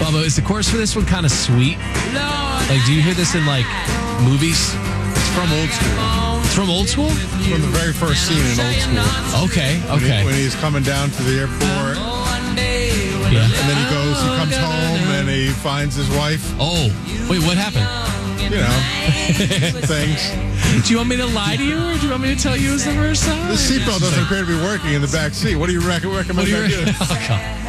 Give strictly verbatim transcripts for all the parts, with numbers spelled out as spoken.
Bubba, is the chorus for this one kind of sweet? Like, do you hear this in, like, movies? It's from Old School. It's from Old School? It's from the very first scene in Old School. Okay, When, okay. he, when he's coming down to the airport, Yeah. and then he goes, he comes home, and he finds his wife. Oh, wait, what happened? You know, things. Do you want me to lie to you, or do you want me to tell you it's the first time? The seatbelt doesn't appear to be working in the back seat. What do you rec- recommend What do you I do? re- oh,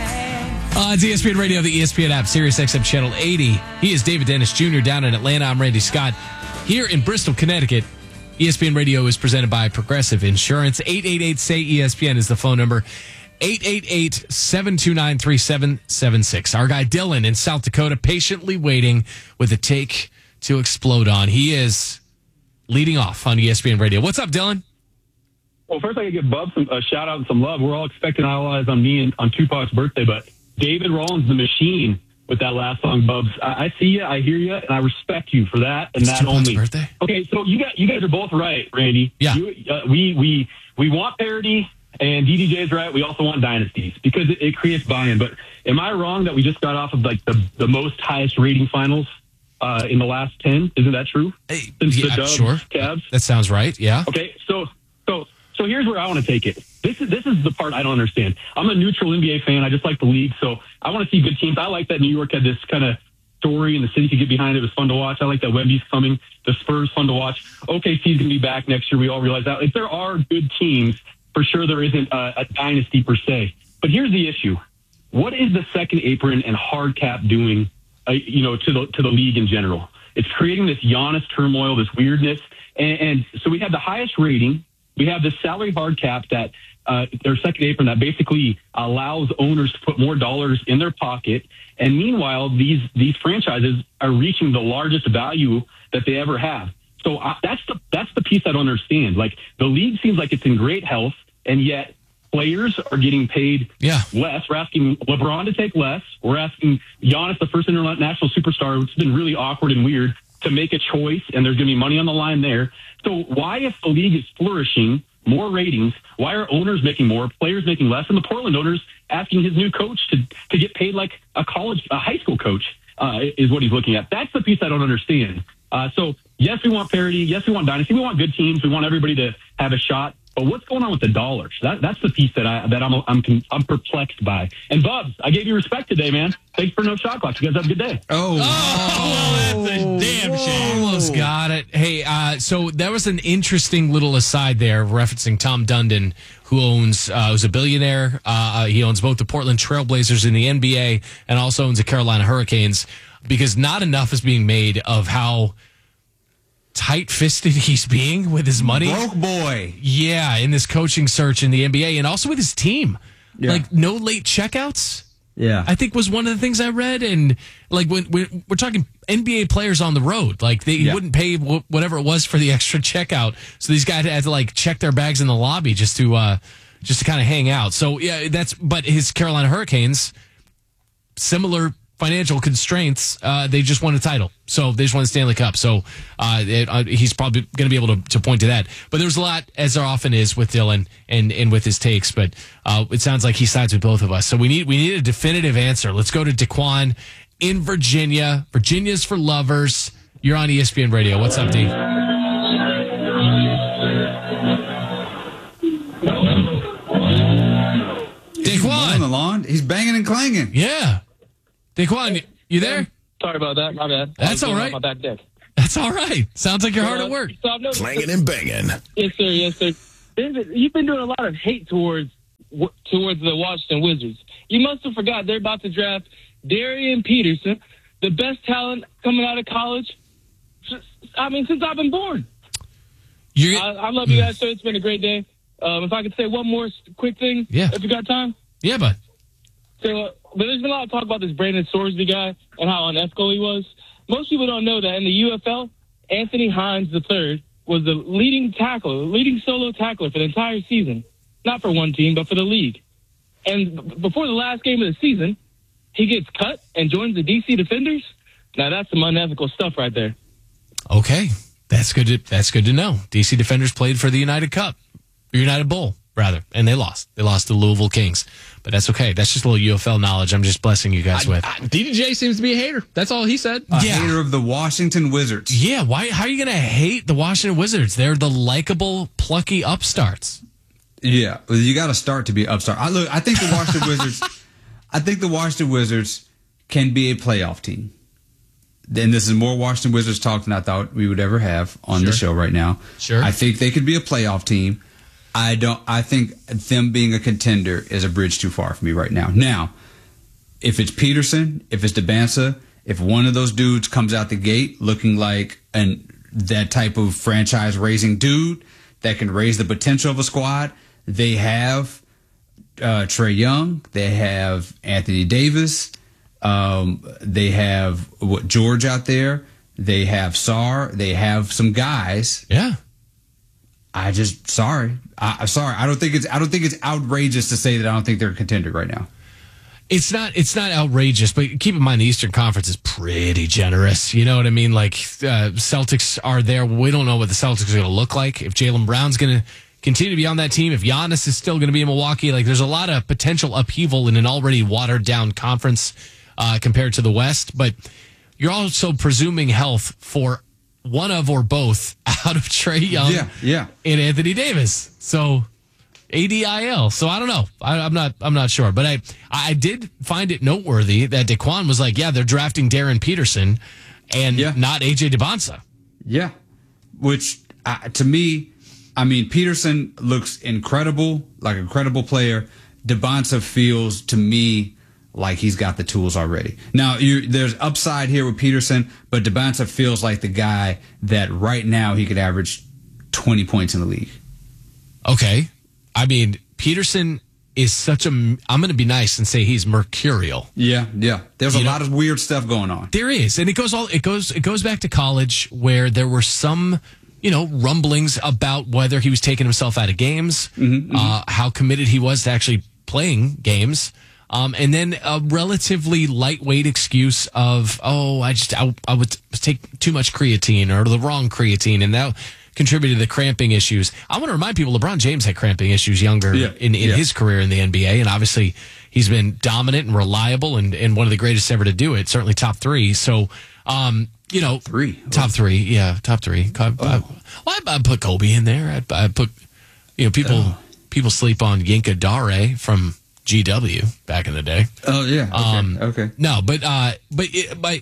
God. Uh, it's E S P N Radio, the E S P N app, Sirius X M Channel eighty. He is David Dennis Junior down in Atlanta. I'm Randy Scott. Here in Bristol, Connecticut, E S P N Radio is presented by Progressive Insurance. eight eight eight, S A Y, E S P N is the phone number. eight eight eight, seven two nine, three seven seven six. Our guy Dylan in South Dakota patiently waiting with a take to explode on. He is leading off on E S P N Radio. What's up, Dylan? Well, first I gotta give Bub some, a shout out and some love. We're all expecting all eyes on me and on Tupac's birthday, but David Rollins, the machine, with that last song, Bubs. I, I see you, I hear you, and I respect you for that and It's that Tupac's only. birthday? Okay, so you got you guys are both right, Randy. Yeah. You, uh, we we we want parity, and D D J is right. We also want dynasties because it, it creates buy-in. But am I wrong that we just got off of like the the most highest rating finals uh, in the last ten? Isn't that true? Hey, Since yeah, the Dubs, sure. Cavs. That sounds right, yeah. Okay, so so so here's where I want to take it. This is this is the part I don't understand. I'm a neutral N B A fan. I just like the league, so I want to see good teams. I like that New York had this kind of story, and the city could get behind it. It was fun to watch. I like that Wemby's coming. The Spurs fun to watch. O K C's gonna be back next year. We all realize that. If there are good teams, for sure there isn't a, a dynasty per se. But here's the issue: what is the second apron and hard cap doing? Uh, you know, to the to the league in general. It's creating this Giannis turmoil, this weirdness, and, and so we have the highest rating. We have this salary hard cap that uh, their second apron that basically allows owners to put more dollars in their pocket. And meanwhile, these these franchises are reaching the largest value that they ever have. So uh, that's the that's the piece I don't understand. Like the league seems like it's in great health, and yet players are getting paid Yeah. less. We're asking LeBron to take less. We're asking Giannis, the first international superstar, which has been really awkward and weird, to make a choice, and there's going to be money on the line there. So why, if the league is flourishing, more ratings, why are owners making more, players making less, and the Portland owners asking his new coach to, to get paid like a college, a high school coach uh, is what he's looking at. That's the piece I don't understand. Uh, so, yes, we want parity. Yes, we want dynasty. We want good teams. We want everybody to have a shot. But what's going on with the dollars? That, that's the piece that I that I'm I'm I'm perplexed by. And Bubs, I gave you respect today, man. Thanks for no shot clock. You guys have a good day. Oh, Oh, that's a damn shame. Almost got it. Hey, uh, so that was an interesting little aside there, referencing Tom Dundon, who owns, uh, who's a billionaire. Uh, he owns both the Portland Trailblazers in the N B A and also owns the Carolina Hurricanes, because not enough is being made of how tight-fisted he's being with his money. broke boy. Yeah, in this coaching search in the N B A and also with his team. Yeah. Like, no late checkouts. Yeah. I think was one of the things I read. And like when, when we're talking N B A players on the road, like they Yeah. wouldn't pay wh- whatever it was for the extra checkout. So these guys had to like check their bags in the lobby just to, uh, just to kind of hang out. So yeah, that's, but his Carolina Hurricanes, similar financial constraints, uh, they just won a title. So they just won the Stanley Cup. So uh, it, uh, he's probably going to be able to, to point to that. But there's a lot, as there often is with Dylan and, and with his takes. But uh, it sounds like he sides with both of us. So we need we need a definitive answer. Let's go to Daquan in Virginia. Virginia's for lovers. You're on E S P N Radio. What's up, D? Daquan. On the lawn, he's banging and clanging. Yeah. Daquan, you there? Sorry about that. My bad. That's all right. My back deck. That's all right. Sounds like you're hard at work. So I've noticed- Clanging and banging. Yes, sir. Yes, sir. There's- You've been doing a lot of hate towards towards the Washington Wizards. You must have forgot they're about to draft Darian Peterson, the best talent coming out of college. I mean, since I've been born. You're, I, I love you guys, sir. It's been a great day. Um, if I could say one more quick thing, Yeah. if you got time. yeah, bud. So, uh, but there's been a lot of talk about this Brandon Sorsby guy and how unethical he was. Most people don't know that in the U F L, Anthony Hines the third was the leading tackler, leading solo tackler for the entire season. Not for one team, but for the league. And b- before the last game of the season, he gets cut and joins the D C Defenders. Now that's some unethical stuff right there. Okay, that's good. To, that's good to know. D C Defenders played for the United Cup, United Bowl, rather, and they lost. They lost to the Louisville Kings, but that's okay. That's just a little U F L knowledge. I'm just blessing you guys with. I, D D J seems to be a hater. That's all he said. A Yeah. hater of the Washington Wizards. Yeah, why? How are you going to hate the Washington Wizards? They're the likable, plucky upstarts. Yeah, well, you got to start to be upstart. I look. I think the Washington Wizards. I think the Washington Wizards can be a playoff team. And this is more Washington Wizards talk than I thought we would ever have on Sure. the show right now. Sure. I think they could be a playoff team. I don't. I think them being a contender is a bridge too far for me right now. Now, if it's Peterson, if it's DeBansa, if one of those dudes comes out the gate looking like an that type of franchise raising dude that can raise the potential of a squad, they have uh, Trae Young, they have Anthony Davis, um, they have what George out there, they have Sarr, they have some guys. Yeah. I just sorry. I, I'm sorry. I don't think it's I don't think it's outrageous to say that I don't think they're a contender right now. It's not it's not outrageous, but keep in mind the Eastern Conference is pretty generous. You know what I mean? Like uh, Celtics are there. We don't know what the Celtics are going to look like. If Jaylen Brown's going to continue to be on that team, if Giannis is still going to be in Milwaukee, like there's a lot of potential upheaval in an already watered down conference uh, compared to the West. But you're also presuming health for one of or both out of Trae Young Yeah, yeah. and Anthony Davis. So A D I L. So I don't know. I, I'm not. I'm not sure. But I, I did find it noteworthy that Daquan was like, yeah, they're drafting Darren Peterson, and Yeah. not A J DeBonsa. Yeah, which uh, to me, I mean, Peterson looks incredible, like a incredible player. DeBonsa feels to me like he's got the tools already. Now, you, there's upside here with Peterson, but DeBonsa feels like the guy that right now he could average twenty points in the league. Okay, I mean Peterson is such a. I'm going to be nice and say he's mercurial. Yeah, yeah. There's You a know- lot of weird stuff going on. There is, and it goes all. It goes. It goes back to college where there were some, you know, rumblings about whether he was taking himself out of games, uh, how committed he was to actually playing games, um, and then a relatively lightweight excuse of, oh, I just I, I would take too much creatine or the wrong creatine, and that contributed to the cramping issues. I want to remind people LeBron James had cramping issues younger Yeah, in, in yeah. his career in the N B A, and obviously he's been dominant and reliable and, and one of the greatest ever to do it, certainly top three. So, um, you know, Three. top three, yeah, top three. I, I, well, I, I put Kobe in there. I, I put, you know, people people sleep on Yinka Dare from G W back in the day. Oh yeah. Okay. Um, okay. No, but uh, but it, by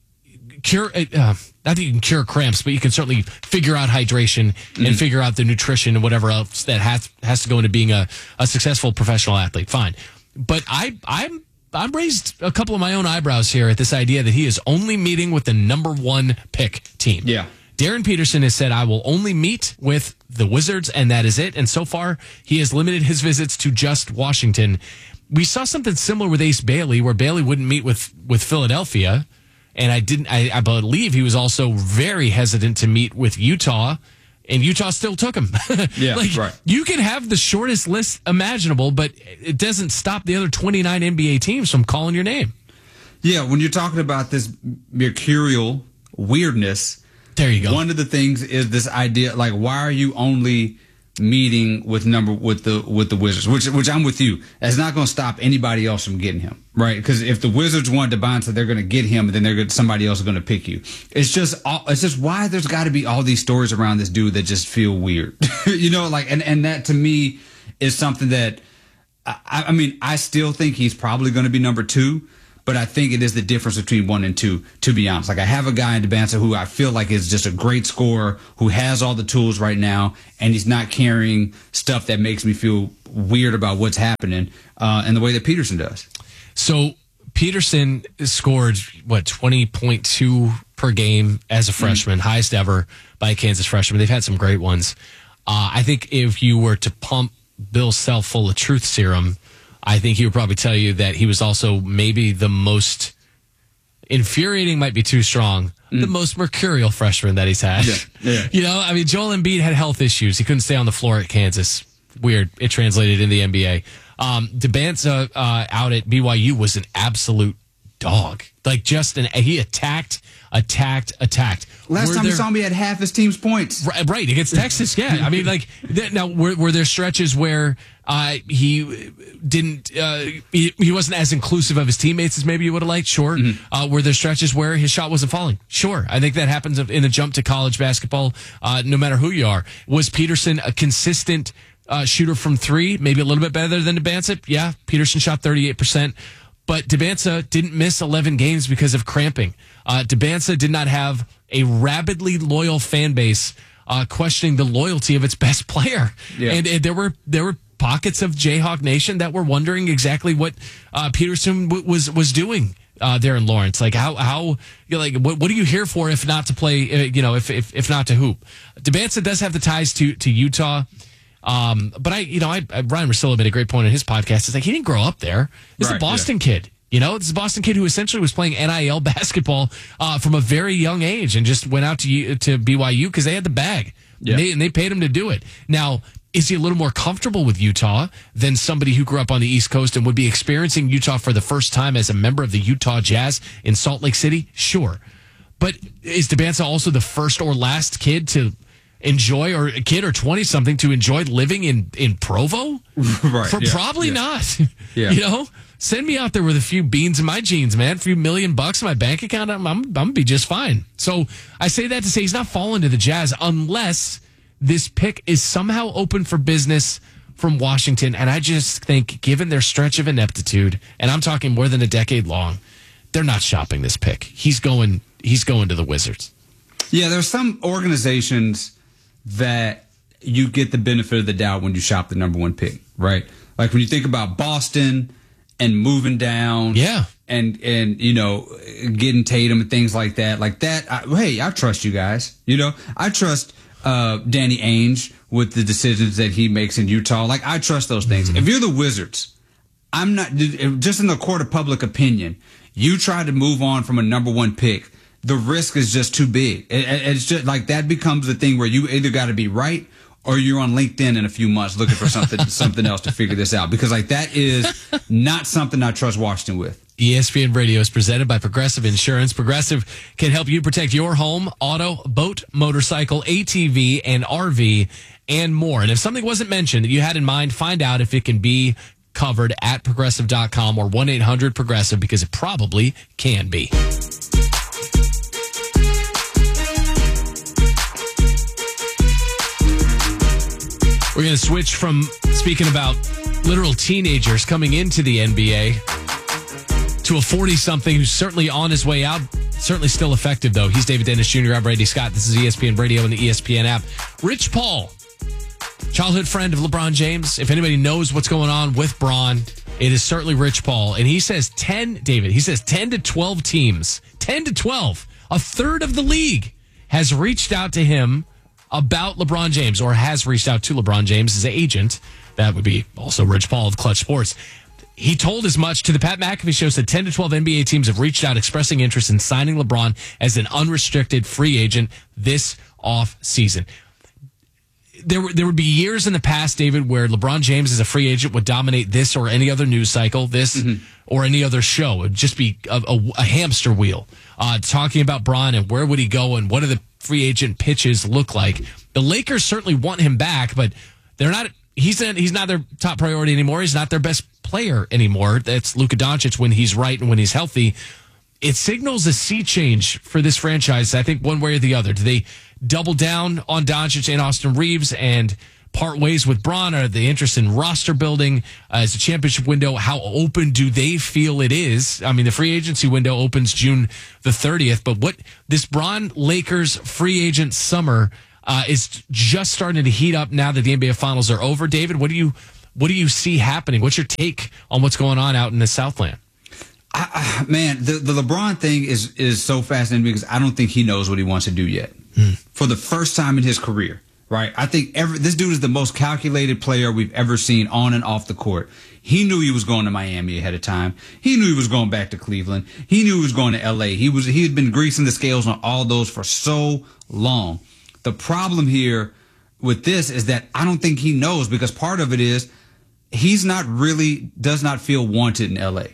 cure, uh, not that you can cure cramps, but you can certainly figure out hydration and figure out the nutrition and whatever else that has has to go into being a, a successful professional athlete. Fine, but I I'm I'm raised a couple of my own eyebrows here at this idea that he is only meeting with the number one pick team. Yeah. Darren Peterson has said, I will only meet with the Wizards, and that is it. And so far, he has limited his visits to just Washington. We saw something similar with Ace Bailey, where Bailey wouldn't meet with, with Philadelphia. And I didn't, I, I believe he was also very hesitant to meet with Utah, and Utah still took him. Yeah, like, right. You can have the shortest list imaginable, but it doesn't stop the other twenty-nine N B A teams from calling your name. Yeah, when you're talking about this mercurial weirdness, There you go. one of the things is this idea, like, why are you only meeting with number with the with the Wizards? Which which I'm with you. That's not going to stop anybody else from getting him, right? Because if the Wizards want DeBonsa, they're going to get him, and then they're gonna, somebody else is going to pick you. It's just all, it's just why there's got to be all these stories around this dude that just feel weird, you know? Like, and and that to me is something that I, I mean, I still think he's probably going to be number two. But I think it is the difference between one and two, to be honest. Like, I have a guy in DeBansa who I feel like is just a great scorer, who has all the tools right now, and he's not carrying stuff that makes me feel weird about what's happening, uh, and the way that Peterson does. So Peterson scored, what, twenty point two per game as a freshman, mm-hmm. highest ever by a Kansas freshman. They've had some great ones. Uh, I think if you were to pump Bill Self full of truth serum, I think he would probably tell you that he was also maybe the most infuriating, might be too strong, mm. the most mercurial freshman that he's had. Yeah, yeah. You know, I mean, Joel Embiid had health issues. He couldn't stay on the floor at Kansas. Weird. It translated in the N B A. Um, DeBansa uh, out at B Y U was an absolute dog. Like just an he attacked, attacked, attacked. Last were time there, we saw him, he had half his team's points. Right, right against Texas. Yeah, I mean, like th- now were, were there stretches where uh, he didn't, uh, he, he wasn't as inclusive of his teammates as maybe you would have liked? Sure. Mm-hmm. Uh, were there stretches where his shot wasn't falling? Sure. I think that happens in the jump to college basketball, uh, no matter who you are. Was Peterson a consistent uh, shooter from three? Maybe a little bit better than Debanza? Yeah, Peterson shot thirty-eight percent. But Debanza didn't miss eleven games because of cramping. Uh, Debanza did not have a rabidly loyal fan base uh, questioning the loyalty of its best player. Yeah. And, and there were there were pockets of Jayhawk Nation that were wondering exactly what uh, Peterson w- was was doing uh, there in Lawrence. Like how how you know, like what what are you here for if not to play? Uh, you know, if, if if not to hoop. Debanza does have the ties to to Utah. Um, but I, you know, I, I Ryan Russillo made a great point in his podcast. It's like he didn't grow up there. This right, is a Boston yeah. kid. You know, this is a Boston kid who essentially was playing N I L basketball uh, from a very young age and just went out to to B Y U because they had the bag. Yeah. And, they, and they paid him to do it. Now, is he a little more comfortable with Utah than somebody who grew up on the East Coast and would be experiencing Utah for the first time as a member of the Utah Jazz in Salt Lake City? Sure. But is Debanza also the first or last kid to enjoy, or a kid or twenty-something to enjoy living in, in Provo? Right. For yeah, probably yeah. not. Yeah. You know? Send me out there with a few beans in my jeans, man. A few million bucks in my bank account. I'm, I'm, I'm going to be just fine. So I say that to say he's not falling to the Jazz unless this pick is somehow open for business from Washington. And I just think, given their stretch of ineptitude, and I'm talking more than a decade long, they're not shopping this pick. He's going, he's going to the Wizards. Yeah, there's some organizations that you get the benefit of the doubt when you shop the number one pick, right? Like when you think about Boston and moving down, yeah, and and you know getting Tatum and things like that, like that. I, hey, I trust you guys. You know, I trust uh, Danny Ainge with the decisions that he makes in Utah. Like I trust those things. Mm-hmm. If you're the Wizards, I'm not just in the court of public opinion. You try to move on from a number one pick. The risk is just too big. It, it's just like that becomes the thing where you either got to be right or you're on LinkedIn in a few months looking for something something else to figure this out. Because like that is not something I trust Washington with. E S P N Radio is presented by Progressive Insurance. Progressive can help you protect your home, auto, boat, motorcycle, A T V, and R V, and more. And if something wasn't mentioned that you had in mind, find out if it can be covered at progressive dot com or one eight hundred progressive, because it probably can be. We're going to switch from speaking about literal teenagers coming into the N B A to a forty-something who's certainly on his way out, certainly still effective, though. He's David Dennis Junior I'm Brady Scott. This is E S P N Radio and the E S P N app. Rich Paul, childhood friend of LeBron James. If anybody knows what's going on with Bron, it is certainly Rich Paul. And he says ten, David, he says ten to twelve teams, ten to twelve, a third of the league has reached out to him about LeBron James, or has reached out to LeBron James' agent. That would be also Rich Paul of Clutch Sports. He told as much to the Pat McAfee show, said ten to twelve N B A teams have reached out expressing interest in signing LeBron as an unrestricted free agent this off season. There, there would be years in the past, David, where LeBron James as a free agent would dominate this or any other news cycle, this mm-hmm. or any other show. It would just be a, a, a hamster wheel uh, talking about Bron and where would he go and what are the free agent pitches look like. The Lakers certainly want him back, but they're not. He's not, he's not their top priority anymore. He's not their best player anymore. That's Luka Doncic when he's right and when he's healthy. It signals a sea change for this franchise, I think, one way or the other. Do they double down on Doncic and Austin Reeves and part ways with Bron? Are they interested in roster building uh, as a championship window? How open do they feel it is? I mean, the free agency window opens June the thirtieth, but what this Bron Lakers free agent summer uh, is just starting to heat up now that the N B A Finals are over. David, what do you what do you see happening? What's your take on what's going on out in the Southland? I, I, man, the, the LeBron thing is is so fascinating because I don't think he knows what he wants to do yet. Hmm. For the first time in his career. Right. I think every, this dude is the most calculated player we've ever seen on and off the court. He knew he was going to Miami ahead of time. He knew he was going back to Cleveland. He knew he was going to L A. He was, he had been greasing the scales on all those for so long. The problem here with this is that I don't think he knows, because part of it is he's not really, does not feel wanted in L A.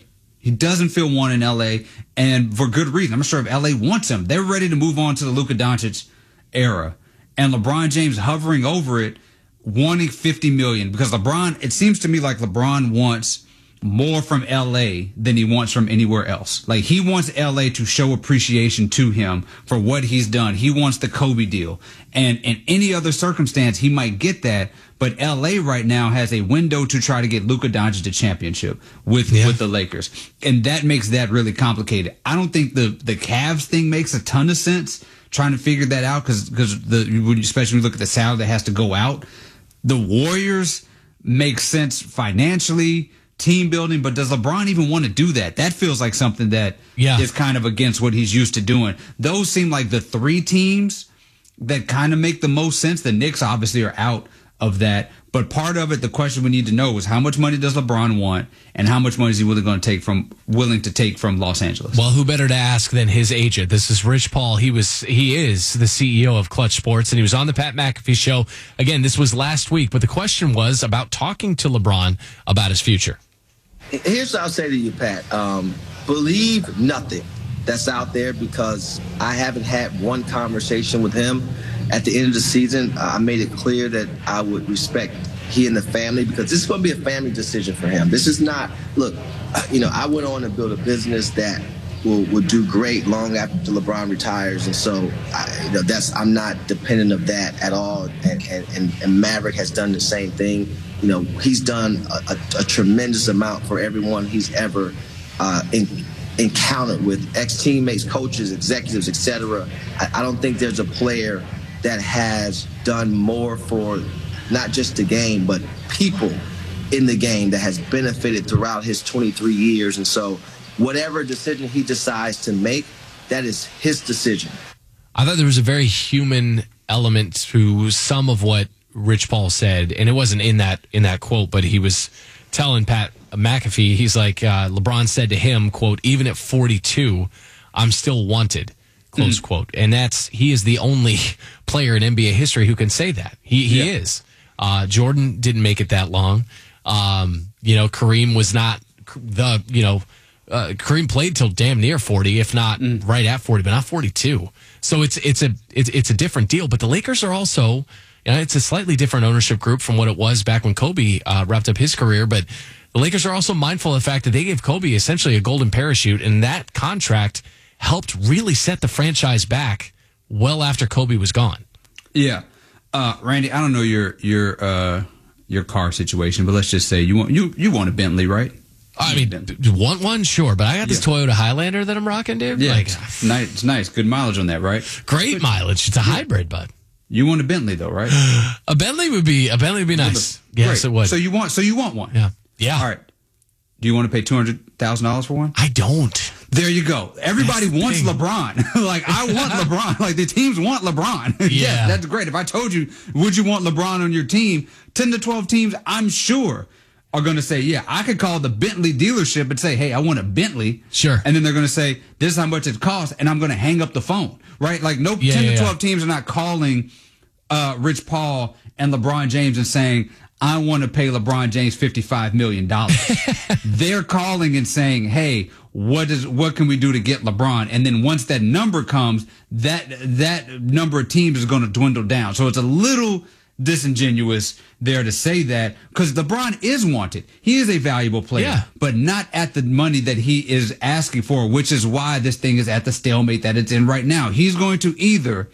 He doesn't feel wanted in L A, and for good reason. I'm not sure if L A wants him. They're ready to move on to the Luka Doncic era, and LeBron James hovering over it, wanting fifty million dollars, because LeBron, it seems to me like LeBron wants more from L A than he wants from anywhere else. Like, he wants L A to show appreciation to him for what he's done. He wants the Kobe deal. And in any other circumstance, he might get that. But L A right now has a window to try to get Luka Doncic a championship with, yeah. with the Lakers. And that makes that really complicated. I don't think the, the Cavs thing makes a ton of sense, trying to figure that out, because because the especially when you look at the salary that has to go out. The Warriors make sense financially, team building, but does LeBron even want to do that? That feels like something that yeah. is kind of against what he's used to doing. Those seem like the three teams that kind of make the most sense. The Knicks obviously are out of that, but part of it, the question we need to know is how much money does LeBron want, and how much money is he willing going to take from willing to take from Los Angeles? Well, who better to ask than his agent? This is Rich Paul. He was he is the C E O of Clutch Sports, and he was on the Pat McAfee show. Again, this was last week, but the question was about talking to LeBron about his future. Here's what I'll say to you, Pat. Um, believe nothing that's out there, because I haven't had one conversation with him. At the end of the season, I made it clear that I would respect he and the family, because this is going to be a family decision for him. This is not, look, you know, I went on to build a business that will, will do great long after LeBron retires. And so, I, you know, that's, I'm not dependent of that at all. And, and, and Maverick has done the same thing. You know, he's done a, a, a tremendous amount for everyone he's ever uh, in, encountered with, ex-teammates, coaches, executives, et cetera. I, I don't think there's a player that has done more for not just the game, but people in the game that has benefited throughout his twenty-three years. And so whatever decision he decides to make, that is his decision. I thought there was a very human element to some of what Rich Paul said, and it wasn't in that in that quote, but he was telling Pat McAfee, he's like, uh, LeBron said to him, quote, even at forty-two, I'm still wanted, close mm. quote. And that's, he is the only player in N B A history who can say that. He he yeah. is. Uh, Jordan didn't make it that long. Um, you know, Kareem was not the, you know, uh, Kareem played till damn near forty, if not mm. right at forty, but not forty-two. So it's it's a it's, it's a different deal. But the Lakers are also, you know, it's a slightly different ownership group from what it was back when Kobe uh, wrapped up his career. But the Lakers are also mindful of the fact that they gave Kobe essentially a golden parachute, and that contract helped really set the franchise back well after Kobe was gone. Yeah. Uh, Randy, I don't know your your uh, your car situation, but let's just say you want you you want a Bentley, right? I mean, want one, sure, but I got this yeah. Toyota Highlander that I'm rocking, dude. Yeah, like, it's nice. It's nice. Good mileage on that, right? Great mileage. It's a hybrid, bud. You want a Bentley, though, right? a Bentley would be a Bentley would be nice. Yes, Great. it would. So you want so you want one? Yeah, yeah. All right. Do you want to pay two hundred thousand dollars for one? I don't. There you go. Everybody wants thing. LeBron. Like, I want LeBron. Like, the teams want LeBron. Yeah. Yes, that's great. If I told you, would you want LeBron on your team? ten to twelve teams, I'm sure, are going to say, yeah, I could call the Bentley dealership and say, hey, I want a Bentley. Sure. And then they're going to say, this is how much it costs, and I'm going to hang up the phone. Right? Like, no, yeah, ten to twelve yeah. teams are not calling uh, Rich Paul and LeBron James and saying, I want to pay LeBron James fifty-five million dollars. They're calling and saying, hey, what is what can we do to get LeBron? And then once that number comes, that that number of teams is going to dwindle down. So it's a little disingenuous there to say that, because LeBron is wanted. He is a valuable player, yeah. but not at the money that he is asking for, which is why this thing is at the stalemate that it's in right now. He's going to either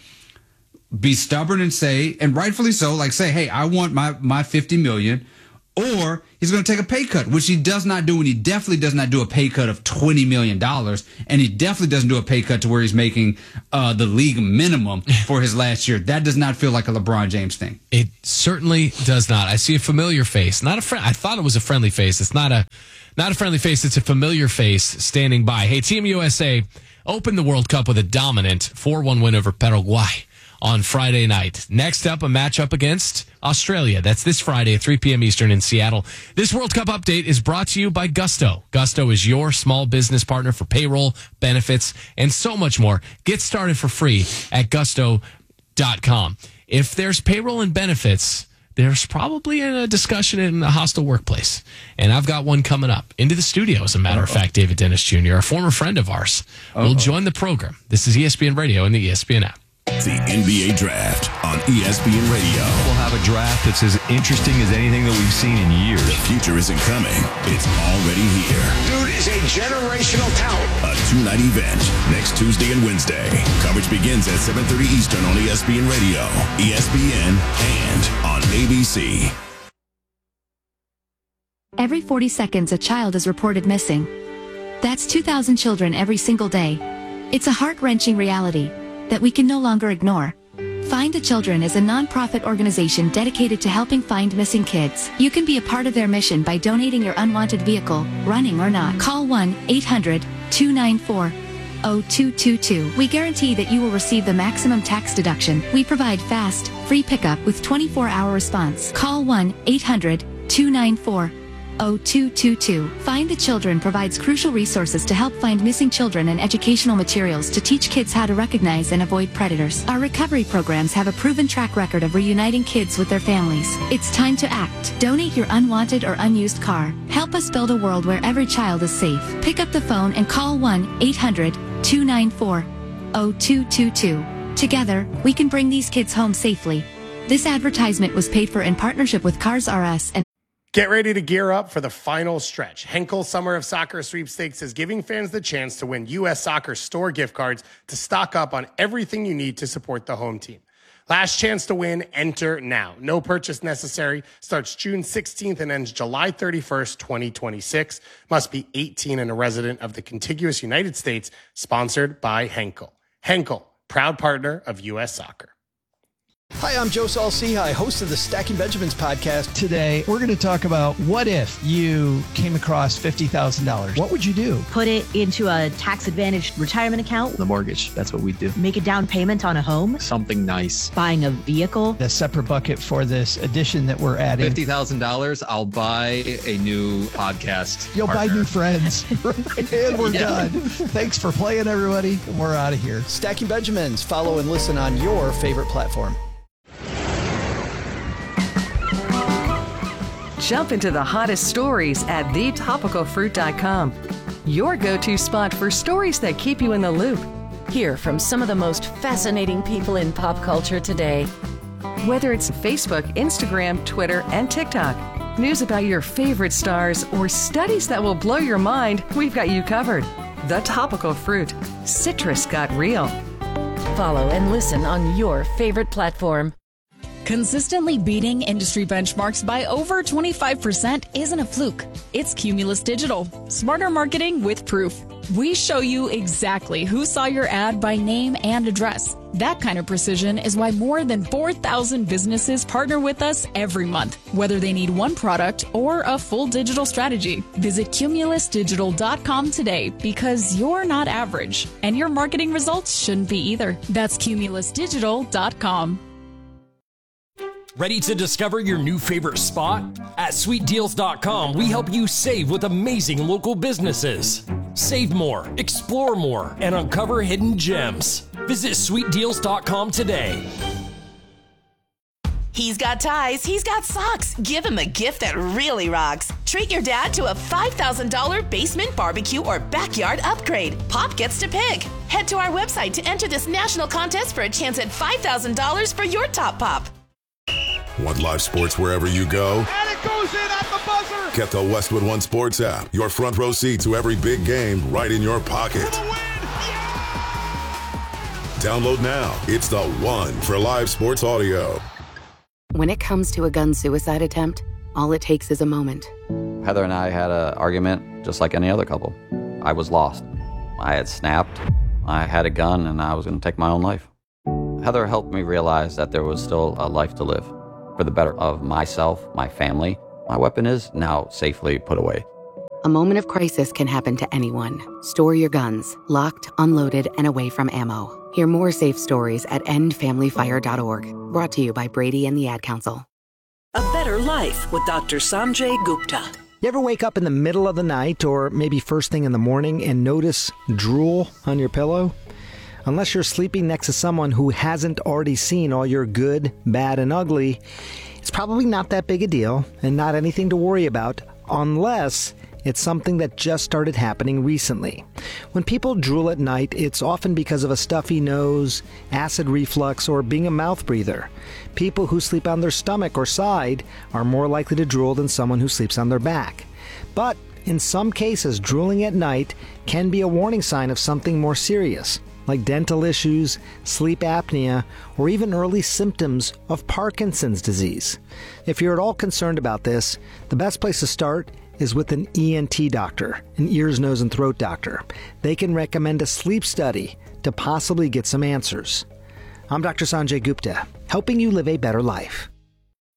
be stubborn and say, and rightfully so, like say, hey, I want my, my fifty million, or he's going to take a pay cut, which he does not do. And he definitely does not do a pay cut of twenty million dollars. And he definitely doesn't do a pay cut to where he's making uh, the league minimum for his last year. That does not feel like a LeBron James thing. It certainly does not. I see a familiar face, not a friend. I thought it was a friendly face. It's not a, not a friendly face. It's a familiar face standing by. Hey, Team U S A opened the World Cup with a dominant four one win over Paraguay on Friday night. Next up, a matchup against Australia. That's this Friday at three p.m. Eastern in Seattle. This World Cup update is brought to you by Gusto. Gusto is your small business partner for payroll, benefits, and so much more. Get started for free at gusto dot com. If there's payroll and benefits there's probably a discussion in a hostile workplace. And I've got one coming up into the studio, as a matter Uh-oh. of fact. David Dennis Junior, a former friend of ours, Uh-oh. will join the program. This is E S P N Radio and the E S P N app. The N B A Draft on E S P N Radio. We'll have a draft that's as interesting as anything that we've seen in years. The future isn't coming. It's already here. Dude is a generational talent. A two-night event next Tuesday and Wednesday. Coverage begins at seven thirty Eastern on E S P N Radio, E S P N, and on A B C. Every forty seconds, a child is reported missing. That's two thousand children every single day. It's a heart-wrenching reality that we can no longer ignore. Find the Children is a non-profit organization dedicated to helping find missing kids. You can be a part of their mission by donating your unwanted vehicle, running or not. Call one eight hundred two nine four oh two two two. We guarantee that you will receive the maximum tax deduction. We provide fast, free pickup with twenty-four hour response. Call one eight hundred two nine four oh two two two. Find the Children provides crucial resources to help find missing children and educational materials to teach kids how to recognize and avoid predators. Our recovery programs have a proven track record of reuniting kids with their families. It's time to act. Donate your unwanted or unused car. Help us build a world where every child is safe. Pick up the phone and call one eight hundred two nine four oh two two two. Together, we can bring these kids home safely. This advertisement was paid for in partnership with Cars R Us and Get ready to gear up for the final stretch. Henkel Summer of Soccer Sweepstakes is giving fans the chance to win U S Soccer store gift cards to stock up on everything you need to support the home team. Last chance to win, enter now. No purchase necessary. Starts June sixteenth and ends July thirty-first, twenty twenty-six. Must be eighteen and a resident of the contiguous United States. Sponsored by Henkel. Henkel, proud partner of U S Soccer. Hi, I'm Joe Saul-Sehy, host of the Stacking Benjamins podcast. Today, we're going to talk about what if you came across fifty thousand dollars. What would you do? Put it into a tax-advantaged retirement account. The mortgage, that's what we do. Make a down payment on a home. Something nice. Buying a vehicle. A separate bucket for this addition that we're adding. fifty thousand dollars, I'll buy a new podcast You'll partner. buy new friends. And we're yeah. done. Thanks for playing, everybody. We're out of here. Stacking Benjamins. Follow and listen on your favorite platform. Jump into the hottest stories at the topical fruit dot com. Your go-to spot for stories that keep you in the loop. Hear from some of the most fascinating people in pop culture today. Whether it's Facebook, Instagram, Twitter, and TikTok, news about your favorite stars, or studies that will blow your mind, we've got you covered. The Topical Fruit. Citrus got real. Follow and listen on your favorite platform. Consistently beating industry benchmarks by over twenty-five percent isn't a fluke. It's Cumulus Digital. Smarter marketing with proof. We show you exactly who saw your ad by name and address. That kind of precision is why more than four thousand businesses partner with us every month, whether they need one product or a full digital strategy. Visit cumulus digital dot com today because you're not average, and your marketing results shouldn't be either. That's cumulus digital dot com. Ready to discover your new favorite spot? At sweet deals dot com, we help you save with amazing local businesses. Save more, explore more, and uncover hidden gems. Visit sweet deals dot com today. He's got ties, he's got socks. Give him a gift that really rocks. Treat your dad to a five thousand dollars basement barbecue or backyard upgrade. Pop gets to pick. Head to our website to enter this national contest for a chance at five thousand dollars for your top pop. Want live sports wherever you go? And it goes in at the buzzer. Get the Westwood One Sports app. Your front row seat to every big game right in your pocket. For the win. Yeah. Download now. It's the one for live sports audio. When it comes to a gun suicide attempt, all it takes is a moment. Heather and I had an argument just like any other couple. I was lost. I had snapped. I had a gun and I was going to take my own life. Heather helped me realize that there was still a life to live. For the better of myself, my family, my weapon is now safely put away. A moment of crisis can happen to anyone. Store your guns, locked, unloaded, and away from ammo. Hear more safe stories at end family fire dot org. Brought to you by Brady and the Ad Council. A better life with Doctor Sanjay Gupta. You ever wake up in the middle of the night or maybe first thing in the morning and notice drool on your pillow? Unless you're sleeping next to someone who hasn't already seen all your good, bad, and ugly, it's It's probably not that big a deal and not anything to worry about unless it's something that just started happening recently. When people drool at night, it's often because of a stuffy nose, acid reflux, or being a mouth breather. People who sleep on their stomach or side are more likely to drool than someone who sleeps on their back. But in some cases, drooling at night can be a warning sign of something more serious, like dental issues, sleep apnea, or even early symptoms of Parkinson's disease. If you're at all concerned about this, the best place to start is with an E N T doctor, an ears, nose, and throat doctor. They can recommend a sleep study to possibly get some answers. I'm Doctor Sanjay Gupta, helping you live a better life.